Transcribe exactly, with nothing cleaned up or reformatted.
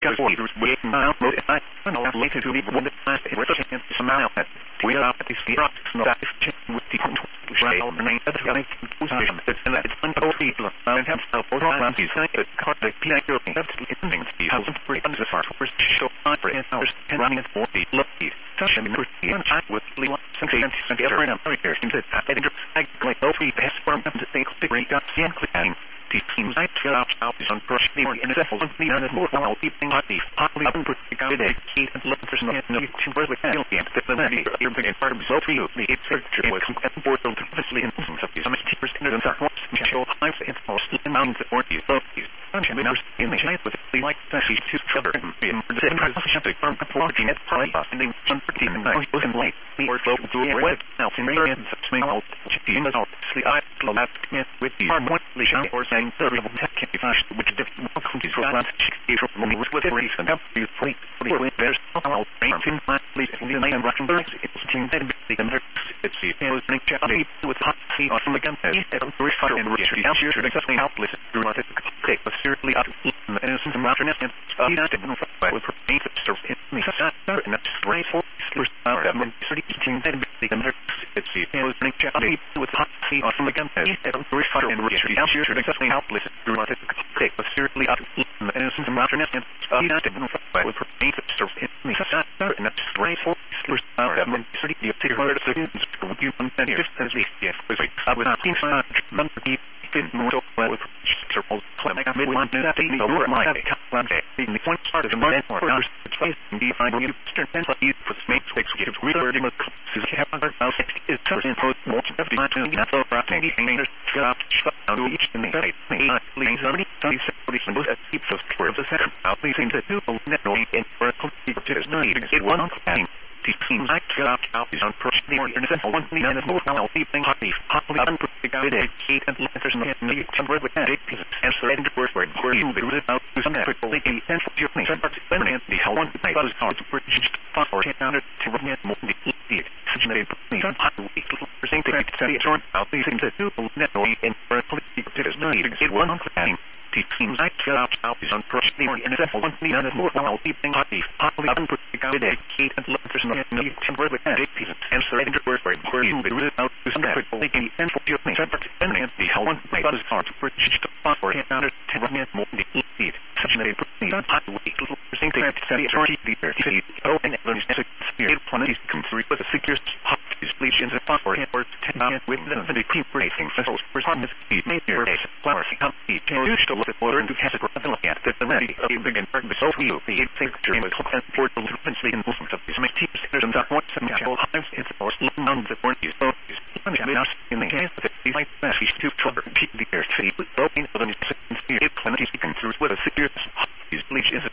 Because leaders waiting out road and I know later to leave one that I say rich and smile at. We are at the sea rocks no that is changing with the point to shine on the name of the guy position that's in that it's untold people and have self for all around these things that caught the P I O that's the things the thousand three hundred far first show on for eight hours and running at forty lucky such a mercy and I with Lee and and every number here seems that I think I like no free pass for them to think the great got and clicking the teams I feel out out is on brush the in the full the and more while keeping hot the hotly up and put the guy day key and look for some no to work with that and the money everything and part of so for you the picture was and for the obviously in some of these some teachers and then what show high and most in mountains that were these both these I'm in the chance with the like that she's too trouble and be in the president from applauding at probably and then some pretty and I was in late the or flow to a web now in the end swing out the in the out sleep I love that with the hard one or saying third of tech can be flashed which different countries for last sixty from with with every and have you free for the there's all in my lead in the name Russian birds it's team that the under it's the was link chat with hot sea on the gun and refire and retreat out here to exactly helpless through my take but seriously out in the innocent and roger and uh not even with her paint serves in me and that's great for first hour and thirty team that the under it's the was link chat with hot sea on the gun and refire and retreat out here to exactly helpless through my take but seriously out in the innocent and roger and uh not even with her paint serves in me and that's great for first hour and thirty take her to you and just as least yes was I was not being so remember the didn't know well with circles clinic I made one that they know where my one day in the point part of the month or not it's face and be fine you start and you for the make six get reading with is have under now six is in post more of the time not so frightening hangers shut shut down each in the site leading somebody somebody some at keeps us for the center out these things that do net knowing in for a complete is no need to get one on planning the teams I got out is on person the organization one thing and more now keeping hot beef hotly up and put the guy day heat and letters and need some red with that and so and word word where you be rid out to some people they can sense your thing but when and the how one night was hard to purchase for ten hundred to run it more the idiot such a thing hot week percent to say it out these things that do net knowing in for a complete is no need to get one on planning the teams I got out is on person the organization one thing and more now keeping hot beef hotly up and put the guy day heat and letters and need some red with that and so and word word where you be rid out to some people they can sense your thing but when and the how one night was hard to purchase for ten hundred to run it more the idiot such a thing hot week percent to say it the thirty oh and when it's spirit planet comes through with a secure hot lesions and for it or ten with the cream racing vessels for some speed made your base flowers come eat used to look at water and to have a look at the ready of big and burn the so you the picture was and for the difference in movement of these make teams there's some what some cattle hives it's most long the born is both is in the case of the like that is too trouble keep the air to